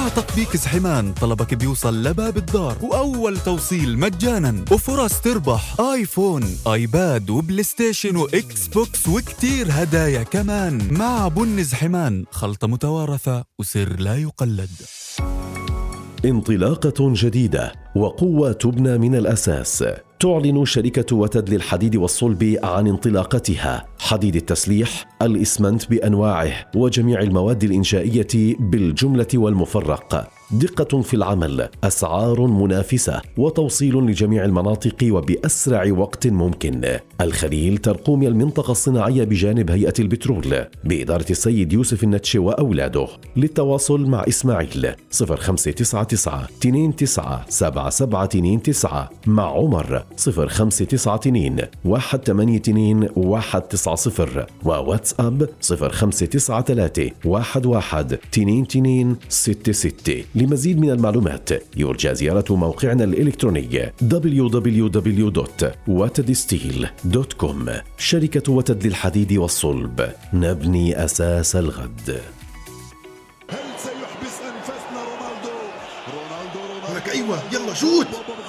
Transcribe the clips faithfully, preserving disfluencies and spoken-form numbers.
مع تطبيق زحمان طلبك بيوصل لباب الدار وأول توصيل مجانا وفرص تربح آيفون آيباد وبلاي ستيشن وإكس بوكس وكتير هدايا كمان مع بن زحمان، خلطة متوارثة وسر لا يقلد. انطلاقة جديدة وقوة تبنى من الأساس. تعلن شركة وتد للحديد والصلب عن انطلاقتها، حديد التسليح، الإسمنت بأنواعه وجميع المواد الإنشائية بالجملة والمفرق. دقة في العمل، أسعار منافسة، وتوصيل لجميع المناطق وبأسرع وقت ممكن. الخليل ترقوم المنطقة الصناعية بجانب هيئة البترول بإدارة السيد يوسف النتش وأولاده. للتواصل مع إسماعيل صفر خمسة تسعة تسعة اثنين تسعة سبعة سبعة اثنين تسعة، مع عمر صفر خمسة تسعة اثنين واحد ثمانية اثنين واحد تسعة صفر، وواتساب صفر خمسة تسعة ثلاثة واحد واحد اثنين اثنين ستة ستة. لمزيد من المعلومات يرجى زيارة موقعنا الإلكتروني دبليو دبليو دبليو دوت وتد ستيل دوت كوم. شركة وتد للحديد والصلب، نبني أساس الغد. هل سيحبس أنفاسنا رونالدو؟ رونالدو رونالدو لك أيوة يلا شوت.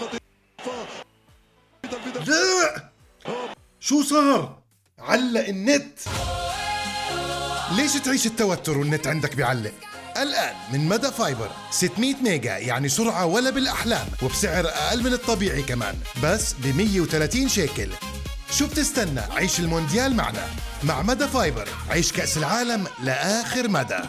لا شو صار؟ علق النت. ليش تعيش التوتر والنت عندك بيعلق؟ الآن من مدى فايبر ستمية ميجا، يعني سرعة ولا بالأحلام، وبسعر أقل من الطبيعي كمان، بس ب مية وثلاثين شيكل. شو بتستنى؟ عيش المونديال معنا. مع مدى فايبر عيش كأس العالم لآخر مدى.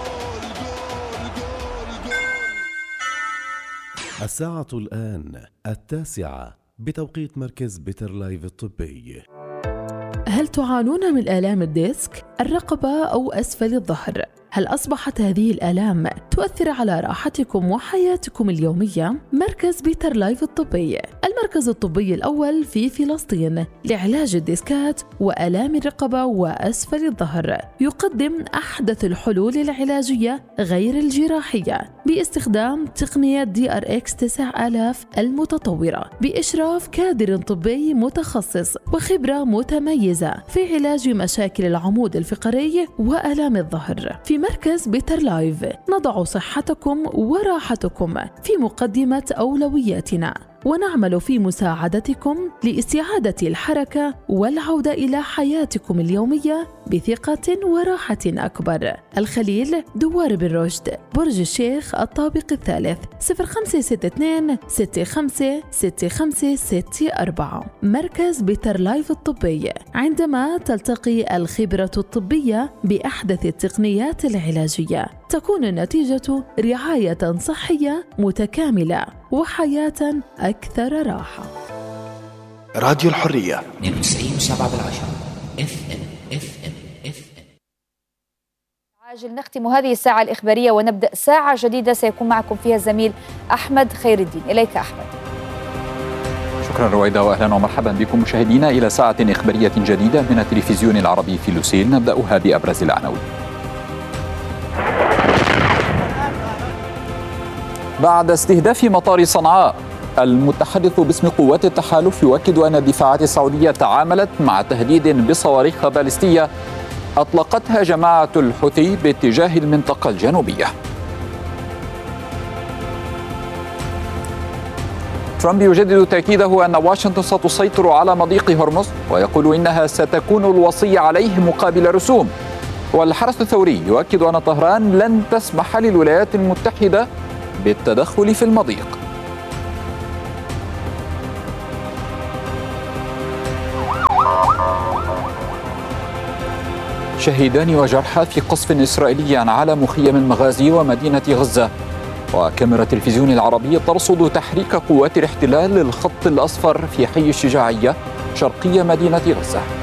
الساعة الآن التاسعة بتوقيت مركز بيتر لايف الطبي. هل تعانون من آلام الديسك، الرقبة أو أسفل الظهر؟ هل أصبحت هذه الآلام تؤثر على راحتكم وحياتكم اليومية؟ مركز بيتر لايف الطبي، المركز الطبي الأول في فلسطين لعلاج الديسكات وآلام الرقبة وأسفل الظهر، يقدم أحدث الحلول العلاجية غير الجراحية باستخدام تقنية دي آر إكس تسعة آلاف المتطورة، بإشراف كادر طبي متخصص وخبرة متميزة في علاج مشاكل العمود الفقري وآلام الظهر. في مركز بيتر لايف نضع صحتكم وراحتكم في مقدمة أولوياتنا، ونعمل في مساعدتكم لاستعادة الحركة والعودة إلى حياتكم اليومية بثقة وراحة أكبر. الخليل، دوار بن رشد، برج الشيخ، الطابق الثالث، صفر خمسة ستة اثنين ستة خمسة ستة خمسة ستة أربعة. مركز بيتر لايف الطبي، عندما تلتقي الخبرة الطبية بأحدث التقنيات العلاجية تكون النتيجة رعاية صحية متكاملة وحياة أكثر راحة. راديو الحرية اثنين وتسعين وسبعة بالعشرة اف ام اف ام اف ام. عاجل نختم هذه الساعة الإخبارية ونبدأ ساعة جديدة سيكون معكم فيها الزميل أحمد خير الدين. إليك أحمد. شكرا رويدة، وأهلا ومرحبا بكم مشاهدينا إلى ساعة إخبارية جديدة من التلفزيون العربي في لوسيل. نبدأها بأبرز العناوين. بعد استهداف مطار صنعاء، المتحدث باسم قوات التحالف يؤكد أن الدفاعات السعودية تعاملت مع تهديد بصواريخ باليستية أطلقتها جماعة الحوثي باتجاه المنطقة الجنوبية. ترامب يجدد تأكيده أن واشنطن ستسيطر على مضيق هرمز، ويقول إنها ستكون الوصية عليه مقابل رسوم. والحرس الثوري يؤكد أن طهران لن تسمح للولايات المتحدة بالتدخل في المضيق. شهيدان وجرحى في قصف إسرائيلي على مخيم المغازي ومدينة غزة. وكاميرا التلفزيون العربي ترصد تحريك قوات الاحتلال للخط الأصفر في حي الشجاعية شرقية مدينة غزة.